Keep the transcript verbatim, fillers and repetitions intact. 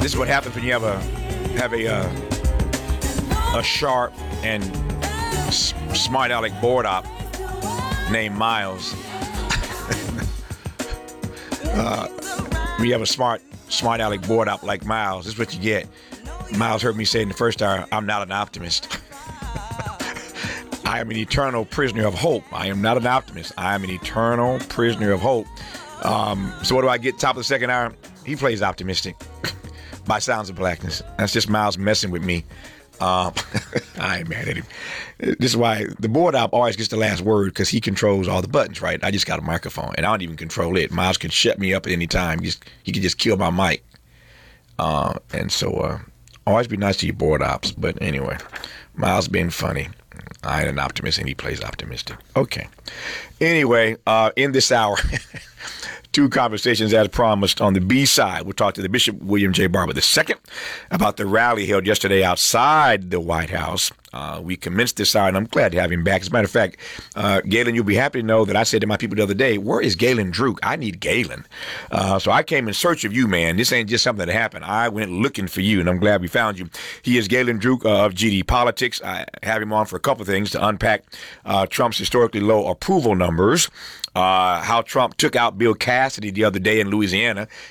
This is what happens when you have a have a uh, a sharp and s- smart aleck board op named Miles. uh, when you have a smart smart aleck board op like Miles, this is what you get. Miles heard me say in the first hour, "I'm not an optimist. I am an eternal prisoner of hope. I am not an optimist. I am an eternal prisoner of hope." Um, so what do I get top of the second hour? He plays optimistic by Sounds of Blackness. That's just Miles messing with me. Um, I ain't mad at him. This is why the board op always gets the last word, because he controls all the buttons, right? I just got a microphone, and I don't even control it. Miles can shut me up at any time. He, just, he can just kill my mic. Uh, and so uh, always be nice to your board ops. But anyway, Miles being funny. I ain't an optimist, and he plays optimistic. Okay. Anyway, uh, in this hour, two conversations as promised. On the B side, we'll talk to the Bishop William J. Barber the second about the rally held yesterday outside the White House. Uh, we commenced this hour, and I'm glad to have him back. As a matter of fact, uh, Galen, you'll be happy to know that I said to my people the other day, where is Galen Druk? I need Galen. Uh, so I came in search of you, man. This ain't just something that happened. I went looking for you, and I'm glad we found you. He is Galen Druk uh, of G D Politics. I have him on for a couple of things to unpack uh, Trump's historically low approval numbers. Uh, how Trump took out Bill Cassidy the other day in Louisiana.